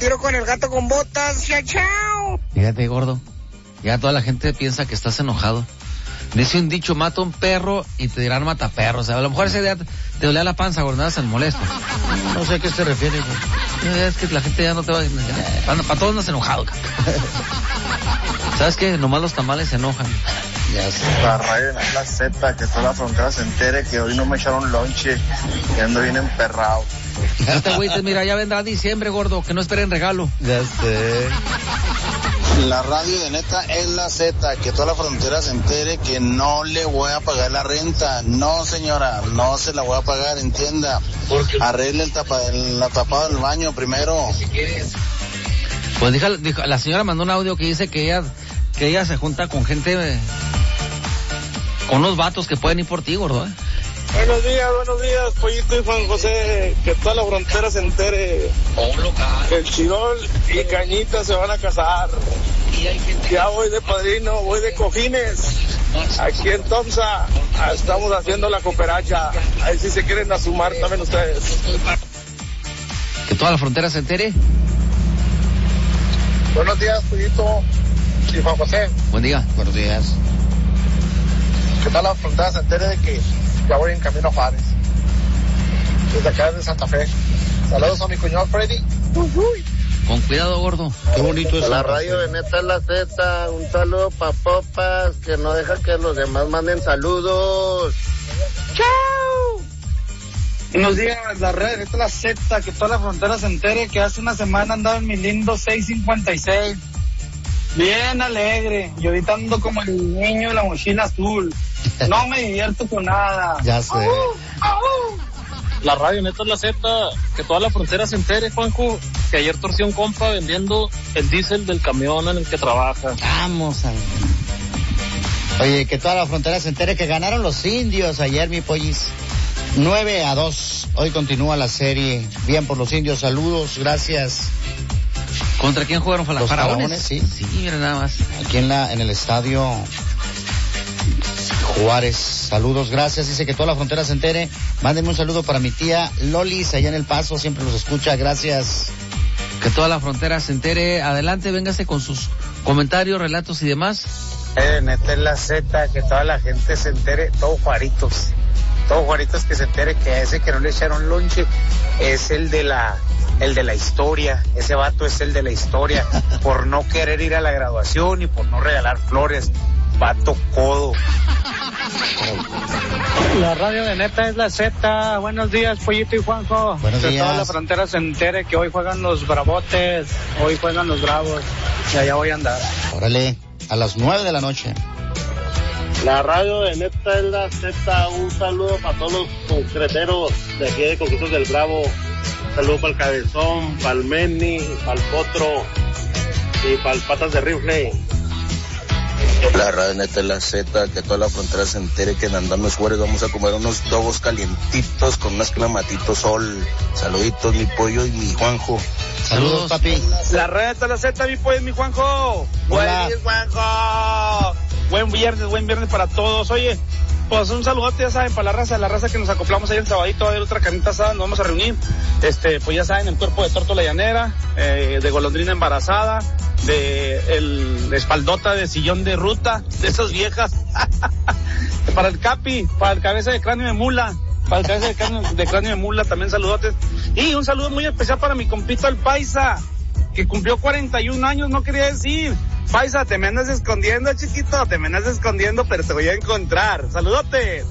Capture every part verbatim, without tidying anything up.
tiro con el gato con botas. Chao, chao. Fíjate, gordo, ya toda la gente piensa que estás enojado. Dice un dicho, mata un perro y te dirán mata perros. O sea, a lo mejor ese día te, te dolía la panza, gordo, nada se molesto. No sé a qué se refiere, güey. Es que la gente ya no te va a... Para, para todos andas enojado, cabrón. ¿Sabes qué? Nomás los tamales se enojan. Ya sé. La radio de la Z, que toda la frontera se entere que hoy no me echaron lonche, que ando bien emperrado. Este güey, mira, ya vendrá diciembre, gordo, que no esperen regalo. Ya sé. La radio de neta es la Z, que toda la frontera se entere que no le voy a pagar la renta. No, señora, no se la voy a pagar, entienda. Arregle el, tapa, el la tapada del baño primero. Pues dijo, dijo, la señora mandó un audio que dice que ella, que ella se junta con gente, eh, con unos vatos que pueden ir por ti, gordo, ¿eh? Buenos días, buenos días, Pollito y Juan José, que toda la frontera se entere que el Chirol y Cañita se van a casar. Ya voy de padrino, voy de cojines. Aquí en Tomsa estamos haciendo la cooperacha. Ahí si se quieren asumar también ustedes. Que toda la frontera se entere. Buenos días, Pollito y Juan José. Buen día. Buenos días. Que toda la frontera se entere de que ya voy en camino a Juárez, desde acá de Santa Fe. Saludos a mi cuñado Freddy. Uy. Con cuidado, gordo. Qué bonito es. La radio de neta es la Z. Un saludo pa' Popas, que no deja que los demás manden saludos. ¡Chao! Buenos días, la red, esta es la Z, que toda la frontera se entere que hace una semana andaba en mi lindo seis cincuenta y seis. Bien alegre, y ahorita ando como el niño de la mochila azul. No me divierto con nada. Ya sé. La radio neta es la Z, que toda la frontera se entere, Juanjo, que ayer torció un compa vendiendo el diésel del camión en el que trabaja. Vamos a ver. Oye, que toda la frontera se entere que ganaron los indios ayer, mi pollis. nueve a dos. Hoy continúa la serie. Bien por los indios, saludos, gracias. ¿Contra quién jugaron? ¿Los faraones? faraones? Sí. Sí, mira nada más. Aquí en la en el estadio Juárez. Saludos, gracias. Dice que toda la frontera se entere. Mándenme un saludo para mi tía Lolis, allá en El Paso. Siempre los escucha, gracias. Que toda la frontera se entere. Adelante, véngase con sus comentarios, relatos y demás. Eh, neta es la Z, que toda la gente se entere. Todos Juaritos. Todos Juaritos que se entere que a ese que no le echaron lonche es el de la... el de la historia, ese vato es el de la historia, por no querer ir a la graduación y por no regalar flores, vato codo. La radio de neta es la Z. Buenos días, Pollito y Juanjo. Buenos que días. toda la frontera se entere que hoy juegan los bravotes, hoy juegan los bravos, y allá voy a andar. Órale, a las nueve de la noche. La radio de neta es la Z, un saludo para todos los concreteros de aquí de Concretos del Bravo. Saludos para el Cabezón, para el Menni, para el Potro y para el Patas de Rifle. La radio neta es la Z, que toda la frontera se entere que en Andando Juárez vamos a comer unos dogos calientitos con unas clamatitos sol. Saluditos, mi pollo y mi Juanjo. Saludos, papi. La radio neta es la Z, mi pollo y mi Juanjo. Hola. Buen Juanjo. Buen viernes, buen viernes para todos. Oye, pues un saludote, ya saben, para la raza, la raza que nos acoplamos ahí el sabadito, va a haber otra carnita asada, nos vamos a reunir. Este, pues ya saben, el cuerpo de tórtola llanera, eh, de golondrina embarazada, de el espaldota de sillón de ruta, de esas viejas. Para el Capi, para el cabeza de cráneo de mula, para el cabeza de cráneo de, cráneo de mula, también saludotes. Y un saludo muy especial para mi compito el Paisa, que cumplió cuarenta y un años, no quería decir. Paisa, te me andas escondiendo, chiquito, te me andas escondiendo, pero te voy a encontrar. ¡Saludote!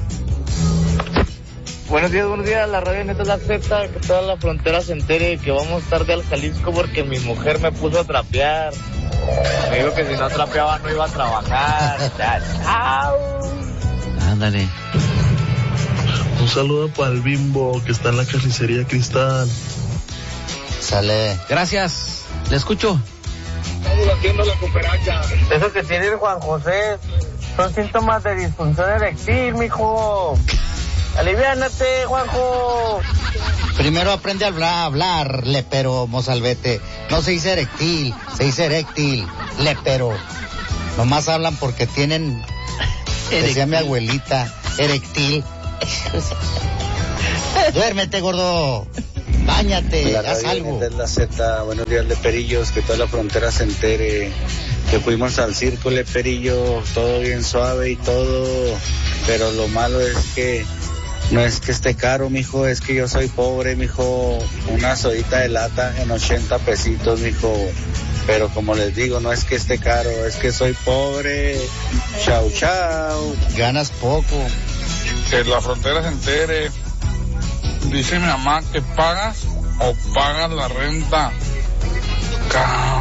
Buenos días, buenos días, la radio neta es la Z, que toda la frontera se entere que vamos tarde al Jalisco porque mi mujer me puso a trapear. Me dijo que si no trapeaba no iba a trabajar. ¡Chao! Ándale. Un saludo para el Bimbo, que está en la carnicería Cristal. Sale. Gracias, le escucho. Estamos haciendo la cooperacha. Eso que tiene el Juan José son síntomas de disfunción eréctil, mijo. Aliviánate, Juanjo. Primero aprende a hablar, hablar, lepero, mozalbete. No se dice erectil, se dice eréctil, lepero. Nomás hablan porque tienen, decía mi abuelita, erectil. Duérmete, gordo. Báñate, haz radio algo. Es la Z, buenos días de Perillos, que toda la frontera se entere que fuimos al círculo de Perillo, todo bien suave y todo, pero lo malo es que no es que esté caro, mijo, es que yo soy pobre, mijo, una sodita de lata en ochenta pesitos, mijo, pero como les digo, no es que esté caro, es que soy pobre. Chau, chau. Ganas poco. Que la frontera se entere. Dice mi mamá que pagas o pagas la renta. Cao.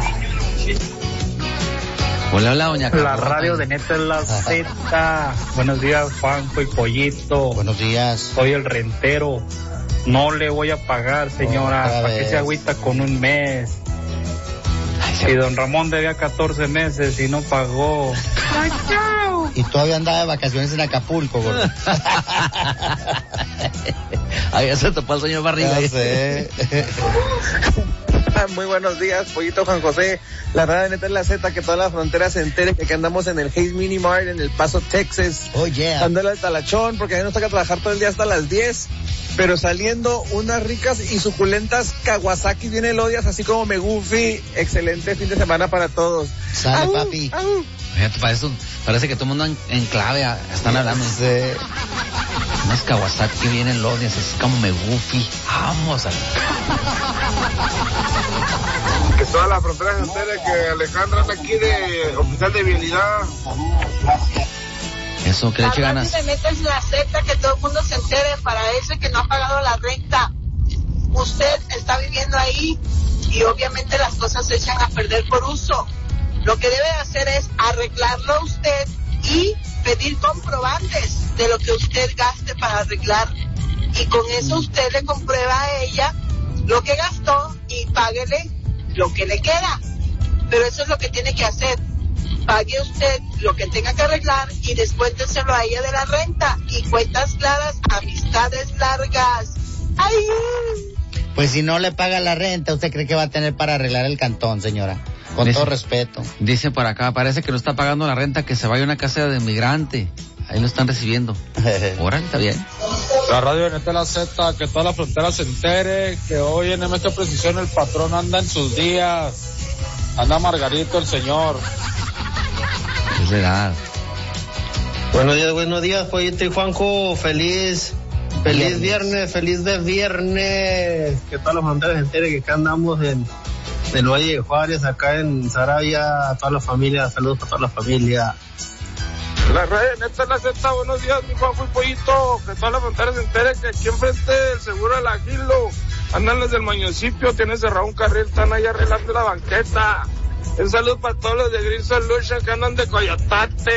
Hola, hola, doña Carlota. La radio de Neta es la Z. Buenos días, Juanjo y Pollito. Buenos días. Soy el rentero. No le voy a pagar, señora. ¿Para qué se agüita con un mes? Y don Ramón debía catorce meses y no pagó. Y todavía andaba de vacaciones en Acapulco, gordo. Ahí ya se topó el señor Barriga. Ya sé. Muy buenos días, Pollito Juan José. La radio Neta es la Z, que toda la frontera se entere que aquí andamos en el Hayes Mini Mart en El Paso, Texas. Oh, yeah. Dándole al talachón, porque a mí nos toca trabajar todo el día hasta las diez. Pero saliendo unas ricas y suculentas Kawasaki bien elodias, así como Megufi. Excelente fin de semana para todos. Sale, ¡Au, papi. au! Fíjate, parece, parece que todo el mundo en, en clave a, están hablando. Sí. Unas Kawasaki que vienen lodias, así como me goofy. Vamos a... Que toda la frontera se entere que Alejandra anda aquí de oficial de vialidad. Eso, que le eche ganas. La Neta es la Z, que todo el mundo se entere, para ese que no ha pagado la renta. Usted está viviendo ahí y obviamente las cosas se echan a perder por uso. Lo que debe hacer es arreglarlo usted y pedir comprobantes de lo que usted gaste para arreglar. Y con eso usted le comprueba a ella lo que gastó y páguele lo que le queda. Pero eso es lo que tiene que hacer. Pague usted lo que tenga que arreglar y descuénteselo a ella de la renta. Y cuentas claras, amistades largas. ¡Ay! Pues si no le paga la renta, ¿usted cree que va a tener para arreglar el cantón, señora? Con dice, todo respeto. Dice por acá, parece que no está pagando la renta, que se vaya a una casa de migrante. Ahí lo están recibiendo. Órale, está bien. La radio de Neta la Z, que toda la frontera se entere que hoy en M K Precisión el patrón anda en sus días. Anda Margarito el señor. Es verdad. Buenos días, buenos días, Pollito y Juanjo. Feliz, feliz viernes, viernes feliz de viernes. Que toda la frontera se entere que acá andamos en el Valle de Juárez, acá en Sarabia, a toda la familia, saludos para toda la familia. La radio de Neta la Z, buenos días, mi Juanjo y Pollito, que toda la frontera se entere que aquí enfrente del seguro del Agilo, andan los del municipio, tienen cerrado un carril, están ahí arreglando la banqueta. Un saludo para todos los de Green Solution que andan de coyotates.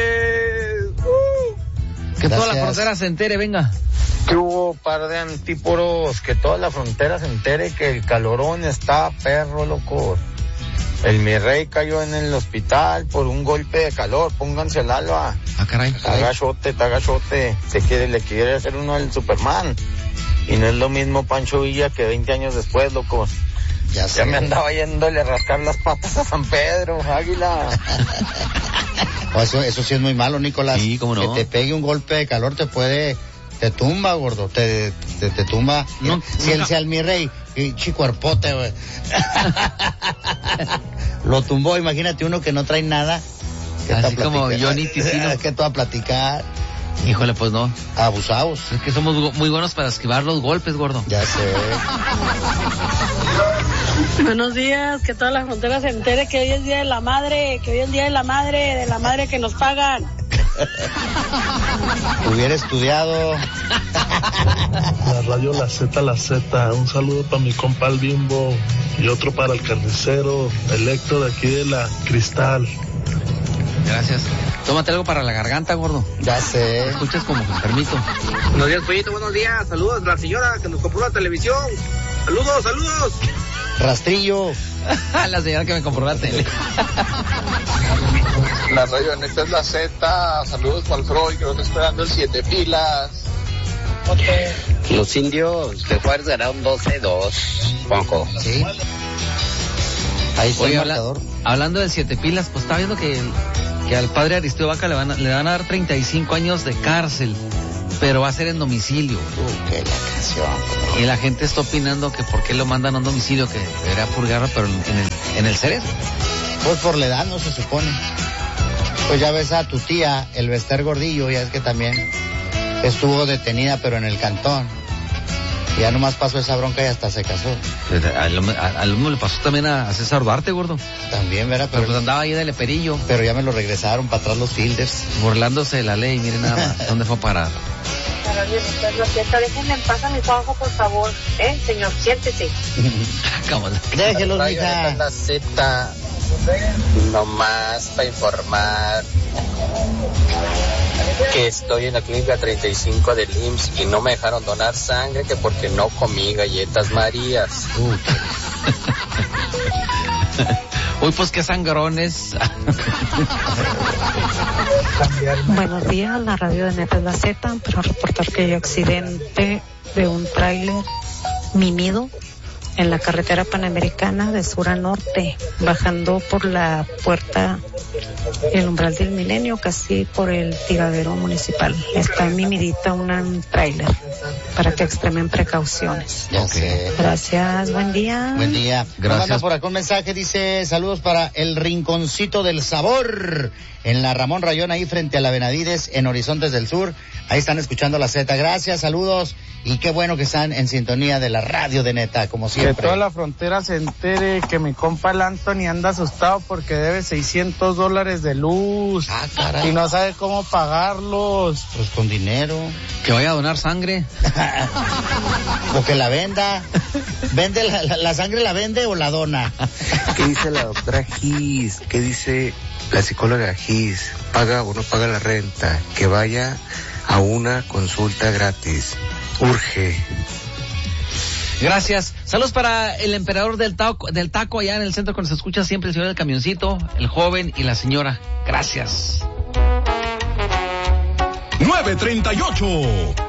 Uh. Que Gracias. Toda la frontera se entere, venga. Que hubo par de antíporos, que toda la frontera se entere que el calorón está perro, loco. El mi rey cayó en el hospital por un golpe de calor, pónganse el alba. Ah, caray. Tagachote, tagachote. Se quiere, le quiere hacer uno al Superman. Y no es lo mismo Pancho Villa que veinte años después, loco. Ya, ya me andaba yéndole a rascar las patas a San Pedro, Águila. Oh, eso, eso sí es muy malo, Nicolás. Sí, cómo no. Que te pegue un golpe de calor te puede, te tumba, gordo, te, te, te tumba. No, si él sea el mi rey, chico cuerpote, güey. Lo tumbó, imagínate uno que no trae nada. Así como Johnny Ticino. Que tú a platicar. Híjole, pues no. Abusados. Es que somos muy buenos para esquivar los golpes, gordo. Ya sé. Buenos días, que toda la frontera se entere que hoy es Día de la Madre, que hoy es Día de la Madre, de la madre que nos pagan. Hubiera estudiado. La radio La Z, la Z. Un saludo para mi compa el Bimbo y otro para el carnicero, el Héctor de aquí de la Cristal. Gracias. Tómate algo para la garganta, gordo. Ya sé. Escuchas como que permito. Buenos días, Pollito, buenos días. Saludos a la señora que nos compró la televisión. Saludos, saludos. Rastrillo. La señora que me compró la tele. La radio Neta es la Z. Saludos para el Freud, que van esperando el siete pilas. Los indios de Juárez ganaron doce dos, Juanjo. Sí. Ahí está. Oye, el habla, marcador. Hablando del siete pilas, pues está viendo que, el, que al padre Aristeo Vaca le van, a, le van a dar treinta y cinco años de cárcel pero va a ser en domicilio. Uh, qué la canción. Y la gente está opinando que por qué lo mandan a un domicilio, que debería purgarlo, pero en el, en el Cerezo. Pues por la edad, no se supone. Pues ya ves a tu tía, el Bester Gordillo, ya es que también estuvo detenida, pero en el Cantón. Y ya nomás pasó esa bronca y hasta se casó. Al mismo le pasó también a César Duarte, gordo. También, ¿verdad? Pero, pero pues andaba ahí de Leperillo. Pero ya me lo regresaron para atrás los fielders. Burlándose de la ley, miren nada más. ¿Dónde fue a parar? Déjenme en paz a mi Juanjo, por favor. Eh, señor, siéntese. Déjelos, mija. La Z, nomás para informar que estoy en la clínica treinta y cinco del I M S S y no me dejaron donar sangre, que porque no comí galletas Marías. Uh, Uy, pues qué sangrones. Buenos días, la radio de Neta es la Z, para reportar que hay accidente de un tráiler mimido en la carretera panamericana de sur a norte, bajando por la puerta, el umbral del Milenio, casi por el tiradero municipal. Está mimidita un tráiler, para que extremen precauciones. Ya sé. Gracias, buen día. Buen día. Gracias. Manda por acá un mensaje, dice, saludos para el Rinconcito del Sabor, en la Ramón Rayón, ahí frente a la Benavides, en Horizontes del Sur. Ahí están escuchando la Z. Gracias, saludos. Y qué bueno que están en sintonía de la radio de Neta, como siempre. Que toda la frontera se entere que mi compa el Anthony anda asustado porque debe seiscientos dólares de luz. Ah, caray. Y no sabe cómo pagarlos. Pues con dinero. Que vaya a donar sangre. O que la venda. ¿Vende la, la, la sangre la vende o la dona? ¿Qué dice la doctora Gis? ¿Qué dice la psicóloga Gis? ¿Paga o no paga la renta? Que vaya a una consulta gratis. Urge. Gracias. Saludos para el emperador del taco, del taco allá en el centro, cuando se escucha siempre el señor del camioncito, el joven y la señora. Gracias. nueve treinta y ocho.